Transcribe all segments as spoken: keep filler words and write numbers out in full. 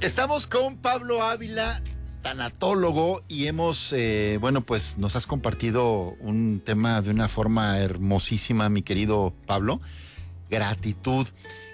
Estamos con Pablo Ávila, tanatólogo, y hemos, eh, bueno, pues nos has compartido un tema de una forma hermosísima, mi querido Pablo, gratitud.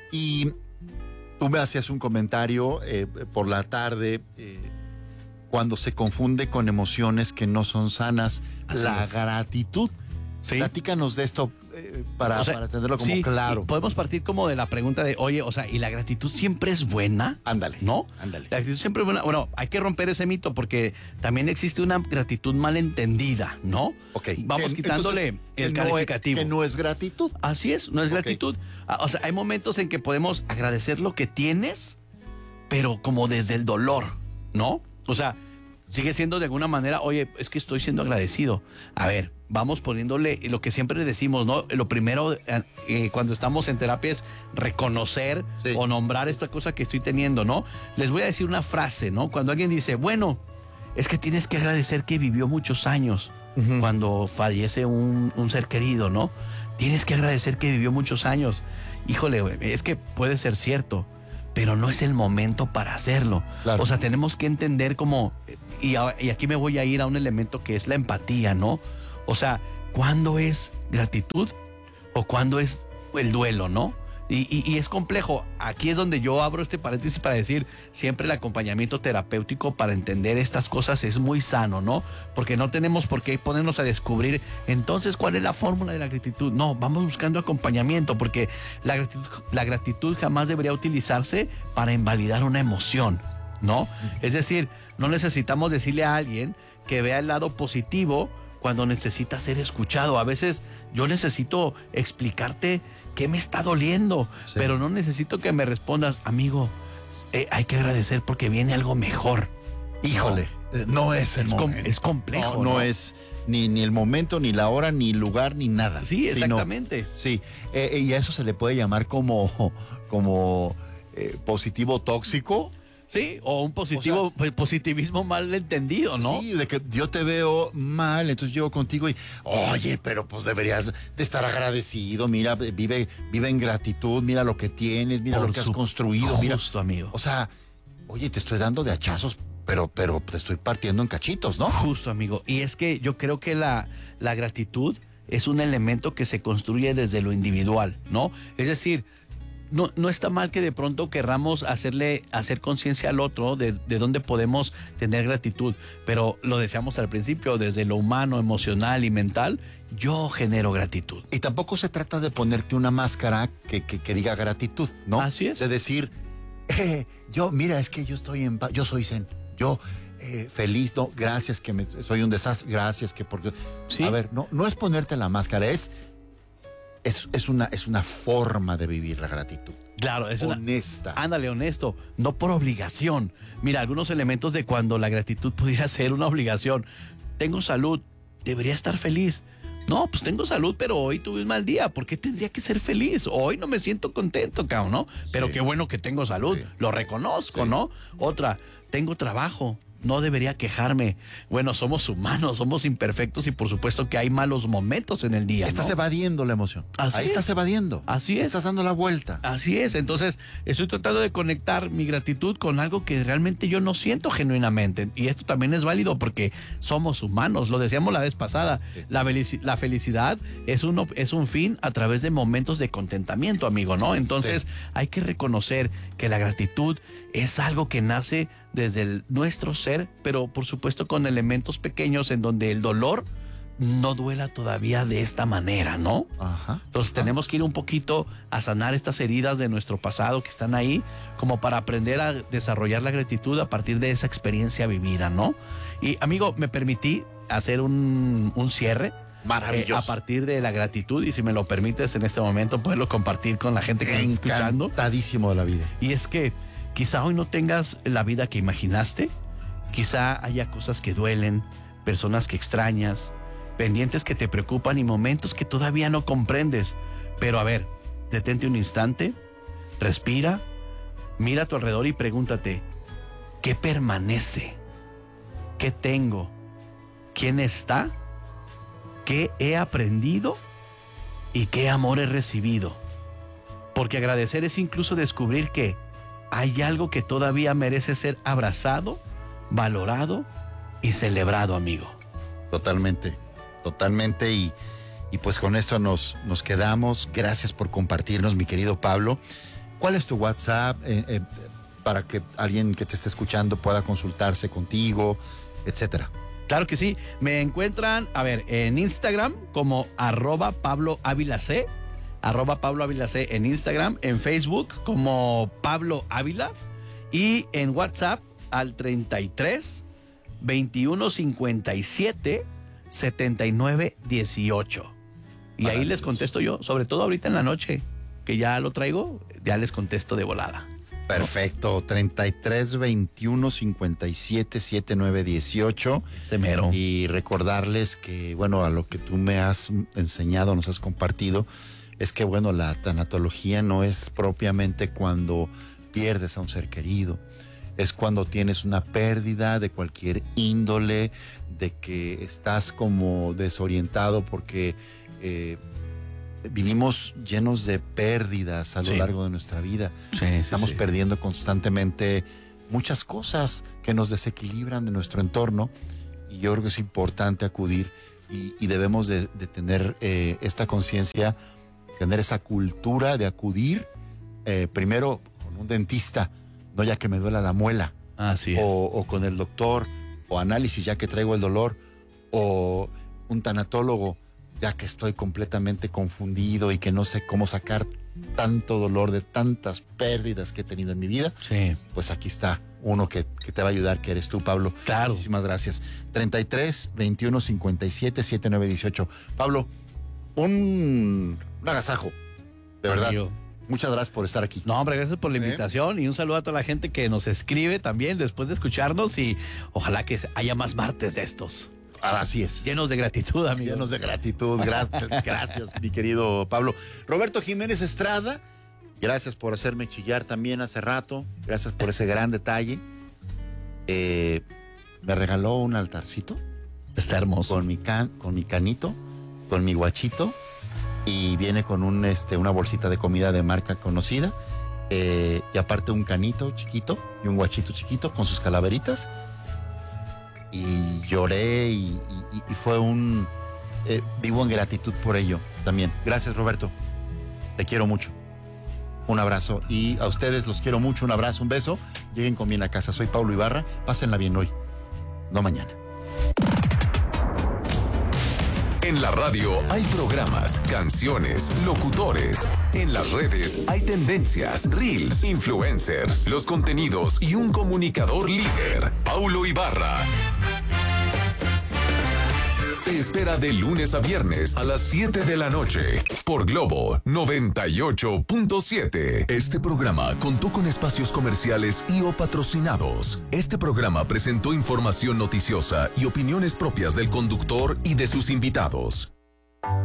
Y tú me hacías un comentario eh, por la tarde, eh, cuando se confunde con emociones que no son sanas, Así la es. gratitud. ¿Sí? Platícanos de esto eh, para, o sea, para tenerlo como sí, claro. Podemos partir como de la pregunta de, oye, o sea, ¿y la gratitud siempre es buena? Ándale. ¿No? Ándale. La gratitud siempre es buena. Bueno, hay que romper ese mito porque también existe una gratitud malentendida, ¿no? Ok. Vamos que, quitándole entonces, el que calificativo. No es, que no es gratitud. Así es, no es okay. gratitud. O sea, hay momentos en que podemos agradecer lo que tienes, pero como desde el dolor, ¿no? O sea, sigue siendo de alguna manera, oye, es que estoy siendo agradecido. A ver, vamos poniéndole lo que siempre decimos, ¿no? Lo primero eh, cuando estamos en terapia es reconocer sí. o nombrar esta cosa que estoy teniendo, ¿no? Les voy a decir una frase, ¿no? Cuando alguien dice, bueno, es que tienes que agradecer que vivió muchos años uh-huh. cuando fallece un, un ser querido, ¿no? Tienes que agradecer que vivió muchos años. Híjole, es que puede ser cierto, pero no es el momento para hacerlo. Claro. O sea, tenemos que entender como, y, y aquí me voy a ir a un elemento que es la empatía, ¿no? O sea, ¿cuándo es gratitud o cuándo es el duelo, no? Y, y, y es complejo. Aquí es donde yo abro este paréntesis para decir, siempre el acompañamiento terapéutico para entender estas cosas es muy sano, ¿no? Porque no tenemos por qué ponernos a descubrir, entonces, ¿cuál es la fórmula de la gratitud? No, vamos buscando acompañamiento, porque la gratitud, la gratitud jamás debería utilizarse para invalidar una emoción, ¿no? Es decir, no necesitamos decirle a alguien que vea el lado positivo cuando necesita ser escuchado. A veces yo necesito explicarte qué me está doliendo, sí. pero no necesito que me respondas, amigo, eh, hay que agradecer porque viene algo mejor. Híjole, no, no es el es momento. Com- es complejo. No, no, no es ni, ni el momento, ni la hora, ni el lugar, ni nada. Sí, exactamente. Sino, sí, eh, y a eso se le puede llamar como, como eh, positivo tóxico. Sí, o un positivo, o sea, positivismo mal entendido, ¿no? Sí, de que yo te veo mal, entonces llego contigo y, oye, pero pues deberías de estar agradecido, mira, vive, vive en gratitud, mira lo que tienes, mira Por lo que has construido. Justo, mira. amigo. O sea, oye, te estoy dando de hachazos, pero, pero te estoy partiendo en cachitos, ¿no? Justo, amigo. Y es que yo creo que la, la gratitud es un elemento que se construye desde lo individual, ¿no? Es decir, No, no está mal que de pronto querramos hacerle, hacer conciencia al otro de, de dónde podemos tener gratitud, pero lo decíamos al principio, desde lo humano, emocional y mental, yo genero gratitud. Y tampoco se trata de ponerte una máscara que, que, que diga gratitud, ¿no? Así es. De decir, eh, yo, mira, es que yo estoy en paz, yo soy zen, yo eh, feliz, no, gracias que me, soy un desastre, gracias que porque... ¿Sí? A ver, no, no es ponerte la máscara, es... Es, es, una, es una forma de vivir la gratitud. Claro, es honesta. Una, ándale, honesto, no por obligación. Mira, algunos elementos de cuando la gratitud pudiera ser una obligación. Tengo salud, debería estar feliz. No, pues tengo salud, pero hoy tuve un mal día. ¿Por qué tendría que ser feliz? Hoy no me siento contento, cabrón, ¿no? Pero sí. Qué bueno que tengo salud, sí. Lo reconozco, sí. ¿No? Otra, tengo trabajo. No debería quejarme. Bueno, somos humanos, somos imperfectos y por supuesto que hay malos momentos en el día. Estás ¿no? evadiendo la emoción. Así Ahí es. estás evadiendo. Así es. Estás dando la vuelta. Así es. Entonces, estoy tratando de conectar mi gratitud con algo que realmente yo no siento genuinamente. Y esto también es válido porque somos humanos. Lo decíamos la vez pasada. Sí. La, la felicidad es, uno, es un fin a través de momentos de contentamiento, amigo, ¿no? Entonces, sí. Hay que reconocer que la gratitud es algo que nace desde el, nuestro ser, pero por supuesto con elementos pequeños en donde el dolor no duela todavía de esta manera, ¿no? Ajá. Entonces Ajá. tenemos que ir un poquito a sanar estas heridas de nuestro pasado que están ahí, como para aprender a desarrollar la gratitud a partir de esa experiencia vivida, ¿no? Y amigo, me permití hacer un, un cierre. Maravilloso. Eh, a partir de la gratitud, y si me lo permites en este momento poderlo compartir con la gente que está escuchando. Encantadísimo de la vida. Y es que quizá hoy no tengas la vida que imaginaste, quizá haya cosas que duelen, personas que extrañas, pendientes que te preocupan y momentos que todavía no comprendes. Pero a ver, detente un instante, respira, mira a tu alrededor y pregúntate, ¿qué permanece? ¿Qué tengo? ¿Quién está? ¿Qué he aprendido? ¿Y qué amor he recibido? Porque agradecer es incluso descubrir que hay algo que todavía merece ser abrazado, valorado y celebrado, amigo. Totalmente, totalmente. Y, y pues con esto nos, nos quedamos. Gracias por compartirnos, mi querido Pablo. ¿Cuál es tu WhatsApp eh, eh, para que alguien que te esté escuchando pueda consultarse contigo, etcétera? Claro que sí. Me encuentran, a ver, en Instagram como arroba Pablo Ávila C, arroba Pablo Ávila C en Instagram, en Facebook como Pablo Ávila y en WhatsApp al treinta y tres, veintiuno, cincuenta y siete, setenta y nueve, dieciocho. Y ahí les contesto yo, sobre todo ahorita en la noche, que ya lo traigo, ya les contesto de volada. Perfecto, treinta y tres, veintiuno, cincuenta y siete, setenta y nueve, dieciocho. Ese mero. Y recordarles que, bueno, a lo que tú me has enseñado, nos has compartido, es que, bueno, la tanatología no es propiamente cuando pierdes a un ser querido. Es cuando tienes una pérdida de cualquier índole, de que estás como desorientado porque eh, vivimos llenos de pérdidas a lo Sí. largo de nuestra vida. Sí, sí, Estamos sí. perdiendo constantemente muchas cosas que nos desequilibran de nuestro entorno y yo creo que es importante acudir y, y debemos de, de tener eh, esta conciencia, tener esa cultura de acudir eh, primero con un dentista, no ya que me duela la muela, Así es. o, o con el doctor, o análisis ya que traigo el dolor, o un tanatólogo ya que estoy completamente confundido y que no sé cómo sacar tanto dolor de tantas pérdidas que he tenido en mi vida. Sí. Pues aquí está uno que, que te va a ayudar, que eres tú, Pablo. Claro. Muchísimas gracias. treinta y tres, veintiuno, cincuenta y siete, setenta y nueve, dieciocho. Pablo, un, un agasajo, de verdad. Amigo. Muchas gracias por estar aquí. No, hombre, gracias por la invitación y un saludo a toda la gente que nos escribe también después de escucharnos y ojalá que haya más martes de estos. Así es. Llenos de gratitud, amigo. Llenos de gratitud. Gracias, gracias, mi querido Pablo. Roberto Jiménez Estrada, gracias por hacerme chillar también hace rato. Gracias por ese gran detalle. Eh, me regaló un altarcito Está hermoso. con mi, can, con mi canito, con mi guachito, y viene con un, este, una bolsita de comida de marca conocida, eh, y aparte un canito chiquito y un guachito chiquito con sus calaveritas. Y lloré y, y, y fue un... Eh, vivo en gratitud por ello también. Gracias, Roberto. Te quiero mucho. Un abrazo. Y a ustedes los quiero mucho. Un abrazo, un beso. Lleguen con bien a casa. Soy Paulo Ibarra. Pásenla bien hoy, no mañana. En la radio hay programas, canciones, locutores. En las redes hay tendencias, reels, influencers, los contenidos y un comunicador líder, Paulo Ibarra. Te espera de lunes a viernes a las siete de la noche por Globo noventa y ocho punto siete. Este programa contó con espacios comerciales y o patrocinados. Este programa presentó información noticiosa y opiniones propias del conductor y de sus invitados.